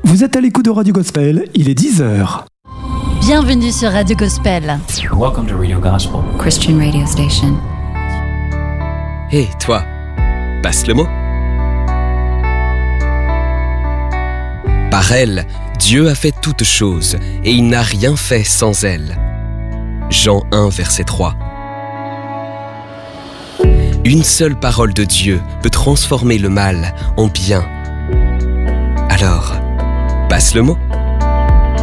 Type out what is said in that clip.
Vous êtes à l'écoute de Radio Gospel, il est 10h. Bienvenue sur Radio Gospel. Welcome to Radio Gospel, Christian radio station. Hé, toi, passe le mot. Par elle, Dieu a fait toutes choses, et il n'a rien fait sans elle. Jean 1, verset 3. Une seule parole de Dieu peut transformer le mal en bien. Alors, passe le mot.